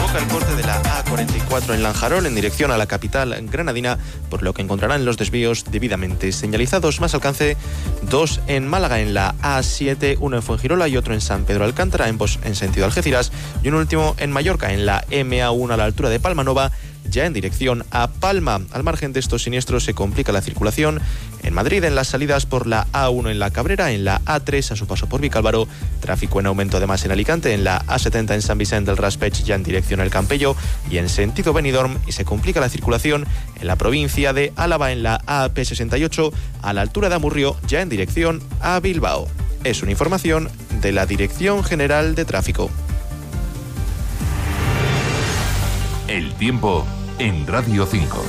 provoca el corte de la A44 en Lanjarón en dirección a la capital granadina, por lo que encontrarán los desvíos debidamente señalizados. Más alcance, 2 en Málaga en la A7, uno en Fuengirola y otro en San Pedro Alcántara, ambos en sentido Algeciras, y un último en Mallorca en la MA1 a la altura de Palmanova, ya en dirección a Palma. Al margen de estos siniestros se complica la circulación en Madrid en las salidas por la A1 en la Cabrera, en la A3 a su paso por Vicálvaro, tráfico en aumento además en Alicante, en la A70 en San Vicente del Raspeig ya en dirección al Campello y en sentido Benidorm, y se complica la circulación en la provincia de Álava en la AP68 a la altura de Amurrio ya en dirección a Bilbao. Es una información de la Dirección General de Tráfico. El tiempo en Radio 5.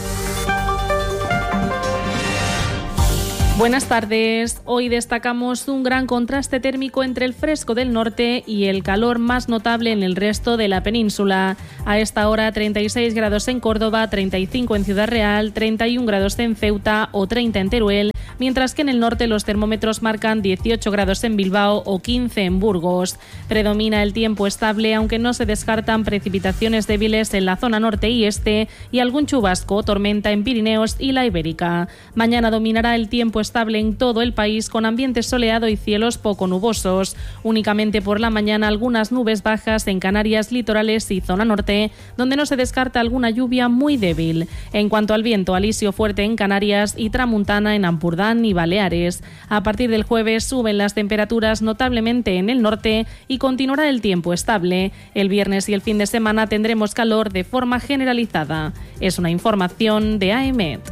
Buenas tardes. Hoy destacamos un gran contraste térmico entre el fresco del norte y el calor más notable en el resto de la península. A esta hora 36 grados en Córdoba, 35 en Ciudad Real, 31 grados en Ceuta o 30 en Teruel, mientras que en el norte los termómetros marcan 18 grados en Bilbao o 15 en Burgos. Predomina el tiempo estable, aunque no se descartan precipitaciones débiles en la zona norte y este y algún chubasco o tormenta en Pirineos y la Ibérica. Mañana dominará el tiempo estable en todo el país con ambiente soleado y cielos poco nubosos. Únicamente por la mañana algunas nubes bajas en Canarias, litorales y zona norte, donde no se descarta alguna lluvia muy débil. En cuanto al viento, alisio fuerte en Canarias y tramuntana en Ampurdán y Baleares. A partir del jueves suben las temperaturas notablemente en el norte y continuará el tiempo estable. El viernes y el fin de semana tendremos calor de forma generalizada. Es una información de AEMET.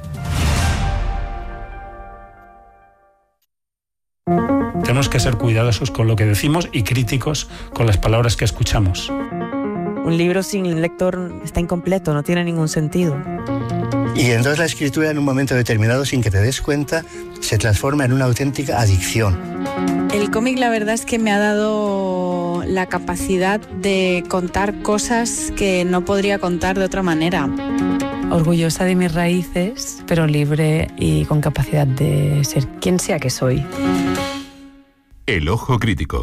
Tenemos que ser cuidadosos con lo que decimos y críticos con las palabras que escuchamos. Un libro sin lector está incompleto, no tiene ningún sentido. Y entonces la escritura en un momento determinado, sin que te des cuenta, se transforma en una auténtica adicción. El cómic, la verdad es que me ha dado la capacidad de contar cosas que no podría contar de otra manera. Orgullosa de mis raíces, pero libre y con capacidad de ser quien sea que soy. El ojo crítico.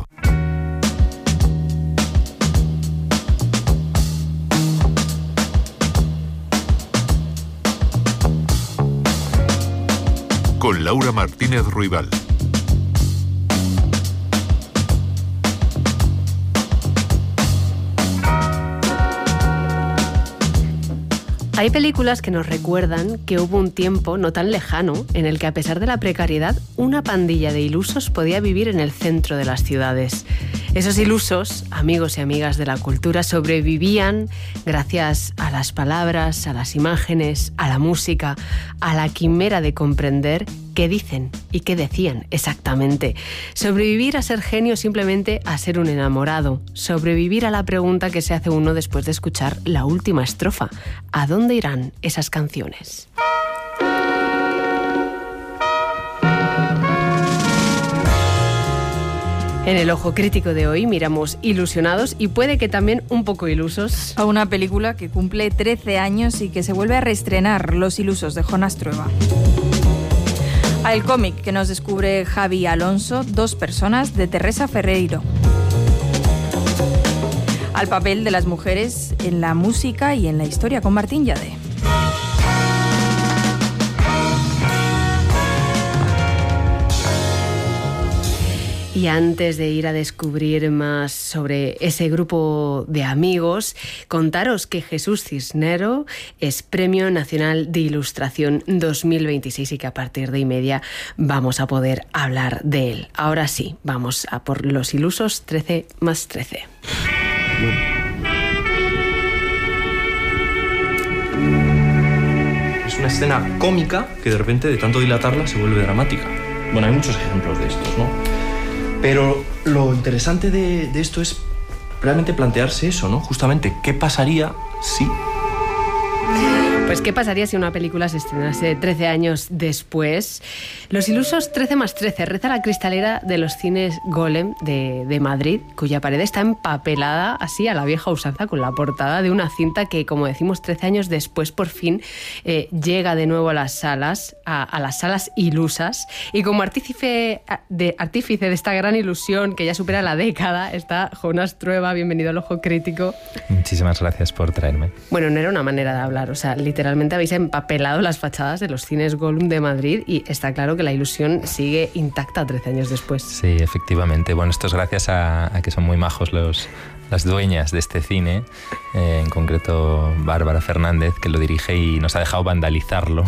Con Laura Martínez Ruibal. Hay películas que nos recuerdan que hubo un tiempo no tan lejano en el que, a pesar de la precariedad, una pandilla de ilusos podía vivir en el centro de las ciudades. Esos ilusos, amigos y amigas de la cultura, sobrevivían gracias a las palabras, a las imágenes, a la música, a la quimera de comprender qué dicen y qué decían exactamente. Sobrevivir a ser genio, simplemente a ser un enamorado. Sobrevivir a la pregunta que se hace uno después de escuchar la última estrofa. ¿A dónde irán esas canciones? En el ojo crítico de hoy miramos ilusionados y puede que también un poco ilusos a una película que cumple 13 años y que se vuelve a reestrenar, Los ilusos, de Jonas Trueba. Al cómic que nos descubre Javi Alonso, Dos personas, de Teresa Ferreiro. Al papel de las mujeres en la música y en la historia, con Martín Yade. Y antes de ir a descubrir más sobre ese grupo de amigos, contaros que Jesús Cisnero es Premio Nacional de Ilustración 2026 y que a partir de 1:30 vamos a poder hablar de él. Ahora sí, vamos a por los ilusos 13 más 13. Es una escena cómica que de repente, de tanto dilatarla, se vuelve dramática. Bueno, hay muchos ejemplos de estos, ¿no? Pero lo interesante de esto es realmente plantearse eso, ¿no? Justamente, ¿qué pasaría si Pues, ¿qué pasaría si una película se estrenase 13 años después? Los ilusos 13+13 reza la cristalera de los cines Golem de Madrid, cuya pared está empapelada así a la vieja usanza con la portada de una cinta que, como decimos, 13 años después por fin llega de nuevo a las salas, a las salas ilusas. Y como artífice de esta gran ilusión que ya supera la década está Jonas Trueba. Bienvenido al Ojo Crítico. Muchísimas gracias por traerme. Bueno, no era una manera de hablar, o sea, literalmente habéis empapelado las fachadas de los cines Golem de Madrid y está claro que la ilusión sigue intacta 13 años después. Sí, efectivamente. Bueno, esto es gracias a que son muy majos las dueñas de este cine, en concreto Bárbara Fernández, que lo dirige y nos ha dejado vandalizarlo.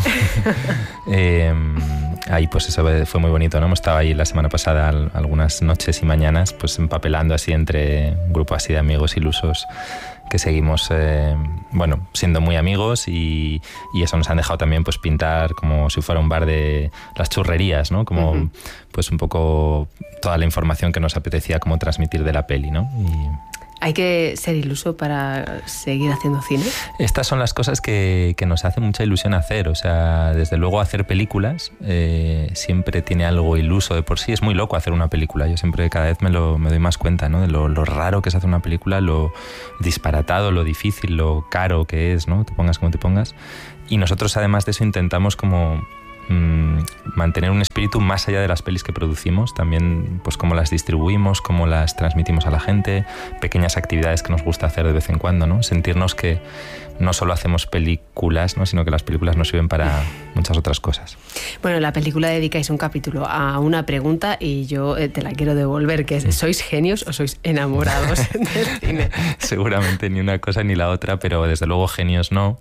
Ahí pues eso fue muy bonito, ¿no? Hemos estado ahí la semana pasada algunas noches y mañanas pues empapelando así entre un grupo así de amigos ilusos que seguimos siendo muy amigos y eso nos han dejado también pues pintar como si fuera un bar de las churrerías, ¿no? Como pues un poco toda la información que nos apetecía como transmitir de la peli, ¿no? ¿Hay que ser iluso para seguir haciendo cine? Estas son las cosas que nos hace mucha ilusión hacer. O sea, desde luego hacer películas siempre tiene algo iluso de por sí. Es muy loco hacer una película. Yo siempre cada vez me doy más cuenta, ¿no? De lo raro que es hacer una película, lo disparatado, lo difícil, lo caro que es, ¿no? Te pongas como te pongas. Y nosotros además de eso intentamos como mantener un espíritu más allá de las pelis que producimos, también pues cómo las distribuimos, cómo las transmitimos a la gente, pequeñas actividades que nos gusta hacer de vez en cuando, ¿no? Sentirnos que no solo hacemos películas, ¿no? Sino que las películas nos sirven para muchas otras cosas. Bueno, en la película dedicáis un capítulo a una pregunta y yo te la quiero devolver, que es ¿sois genios o sois enamorados del cine? Seguramente ni una cosa ni la otra, pero desde luego genios no.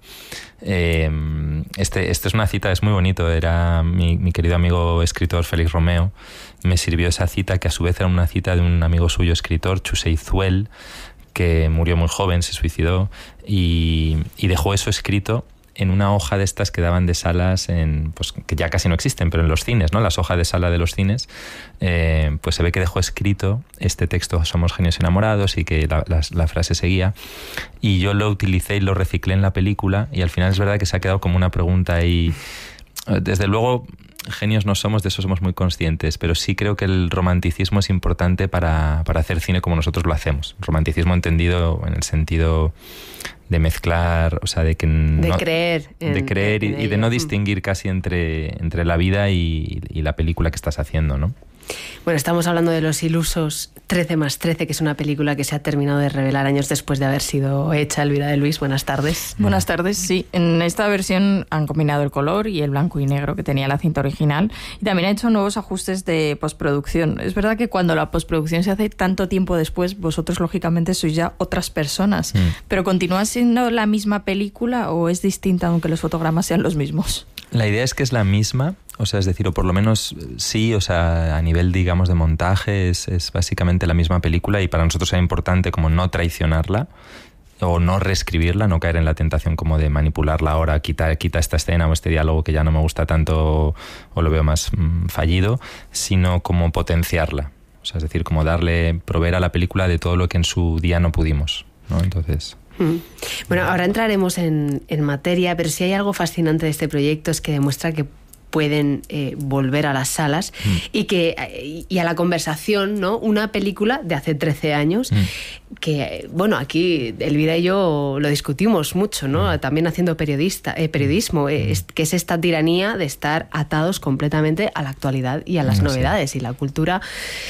Esto es una cita, es muy bonito. Era mi querido amigo escritor Félix Romeo, me sirvió esa cita, que a su vez era una cita de un amigo suyo escritor, Chuse Izuel, que murió muy joven, se suicidó y dejó eso escrito en una hoja de estas que daban de salas pues que ya casi no existen, pero en los cines, ¿no? Las hojas de sala de los cines, pues se ve que dejó escrito este texto, somos genios enamorados, y que la frase seguía, y yo lo utilicé y lo reciclé en la película, y al final es verdad que se ha quedado como una pregunta ahí. Desde luego genios no somos, de eso somos muy conscientes, pero sí creo que el romanticismo es importante para hacer cine como nosotros lo hacemos. Romanticismo entendido en el sentido de mezclar, o sea, de creer y de no distinguir casi entre la vida y la película que estás haciendo, ¿no? Bueno, estamos hablando de Los ilusos 13+13, que es una película que se ha terminado de revelar años después de haber sido hecha. Elvira de Luis, buenas tardes. Buenas tardes, sí. En esta versión han combinado el color y el blanco y negro que tenía la cinta original, y también ha hecho nuevos ajustes de postproducción. Es verdad que cuando la postproducción se hace tanto tiempo después, vosotros lógicamente sois ya otras personas, pero ¿continúa siendo la misma película o es distinta aunque los fotogramas sean los mismos? La idea es que es la misma, o sea, es decir, o por lo menos sí, o sea, a nivel, digamos, de montaje es básicamente la misma película, y para nosotros era importante como no traicionarla o no reescribirla, no caer en la tentación como de manipularla ahora, quita esta escena o este diálogo que ya no me gusta tanto o lo veo más fallido, sino como potenciarla, o sea, es decir, como proveer a la película de todo lo que en su día no pudimos, ¿no? Entonces... Bueno, ahora entraremos en materia, pero si hay algo fascinante de este proyecto es que demuestra que pueden volver a las salas y a la conversación, ¿no? Una película de hace 13 años que, bueno, aquí Elvira y yo lo discutimos mucho, ¿no? También haciendo periodismo, que es esta tiranía de estar atados completamente a la actualidad y a las novedades, y la cultura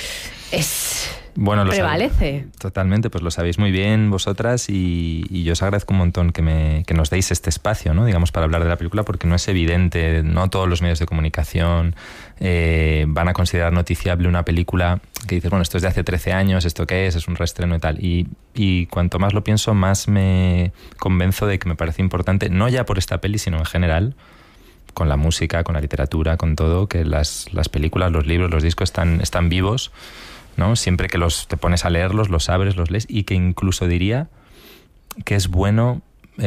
prevalece. Totalmente, pues lo sabéis muy bien vosotras, y yo os agradezco un montón que nos deis este espacio, ¿no? Digamos, para hablar de la película, porque no es evidente, no todos los medios de comunicación van a considerar noticiable una película que dices, bueno, esto es de hace 13 años, ¿esto qué es? Es un reestreno y tal. Y cuanto más lo pienso, más me convenzo de que me parece importante, no ya por esta peli, sino en general, con la música, con la literatura, con todo, que las películas, los libros, los discos están vivos, ¿no? Siempre que te pones a leerlos, los abres, los lees, y que incluso diría que es bueno,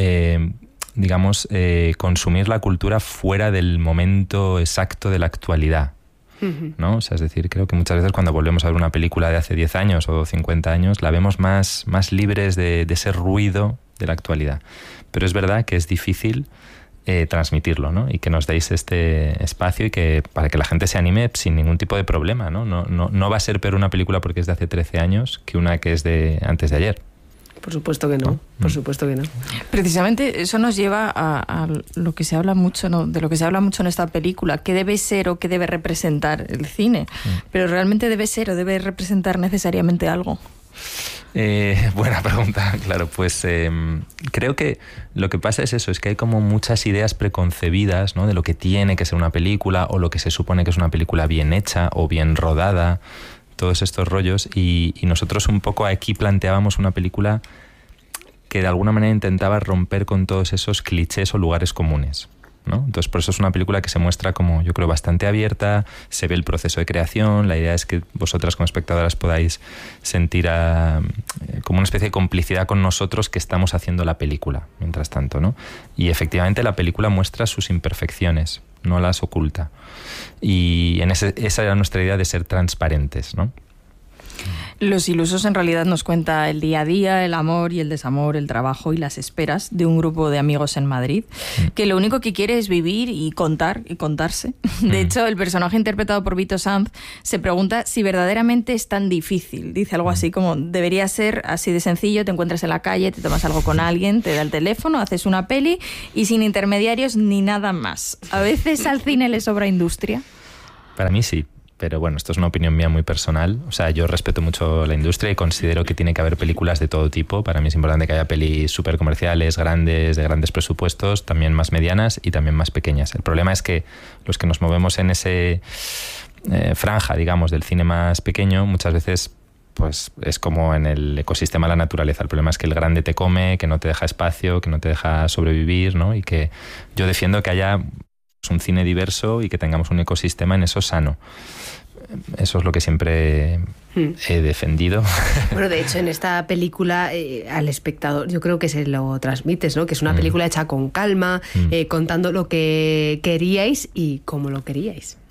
consumir la cultura fuera del momento exacto de la actualidad, ¿no? O sea, es decir, creo que muchas veces cuando volvemos a ver una película de hace 10 años o 50 años, la vemos más libres de ese ruido de la actualidad. Pero es verdad que es difícil transmitirlo, ¿no? Y que nos deis este espacio y que para que la gente se anime sin ningún tipo de problema, ¿no? No va a ser peor una película porque es de hace 13 años que una que es de antes de ayer. Por supuesto que no, por supuesto que no. Precisamente eso nos lleva a lo que se habla mucho, ¿no? De lo que se habla mucho en esta película, qué debe ser o qué debe representar el cine. Pero realmente debe ser o debe representar necesariamente algo. Buena pregunta, claro, pues creo que lo que pasa es eso, es que hay como muchas ideas preconcebidas, ¿no? De lo que tiene que ser una película o lo que se supone que es una película bien hecha o bien rodada, todos estos rollos, y nosotros un poco aquí planteábamos una película que de alguna manera intentaba romper con todos esos clichés o lugares comunes, ¿no? Entonces por eso es una película que se muestra como, yo creo, bastante abierta, se ve el proceso de creación, la idea es que vosotras como espectadoras podáis sentir como una especie de complicidad con nosotros que estamos haciendo la película, mientras tanto, ¿no? Y efectivamente la película muestra sus imperfecciones, no las oculta. Y esa era nuestra idea de ser transparentes, ¿no? Los Ilusos en realidad nos cuenta el día a día, el amor y el desamor, el trabajo y las esperas de un grupo de amigos en Madrid, que lo único que quiere es vivir y contar y contarse. De hecho, el personaje interpretado por Vito Sanz se pregunta si verdaderamente es tan difícil. Dice algo así como, debería ser así de sencillo, te encuentras en la calle, te tomas algo con alguien, te da el teléfono, haces una peli y sin intermediarios ni nada más. ¿A veces al cine le sobra industria? Para mí sí. Pero bueno, esto es una opinión mía muy personal. O sea, yo respeto mucho la industria y considero que tiene que haber películas de todo tipo. Para mí es importante que haya pelis súper comerciales, grandes, de grandes presupuestos, también más medianas y también más pequeñas. El problema es que los que nos movemos en ese franja, digamos, del cine más pequeño, muchas veces pues es como en el ecosistema de la naturaleza. El problema es que el grande te come, que no te deja espacio, que no te deja sobrevivir, ¿no? Y que yo defiendo que haya un cine diverso y que tengamos un ecosistema en eso sano. Eso es lo que siempre he defendido. Bueno, de hecho, en esta película al espectador yo creo que se lo transmites, ¿no? Que es una película hecha con calma, contando lo que queríais y cómo lo queríais.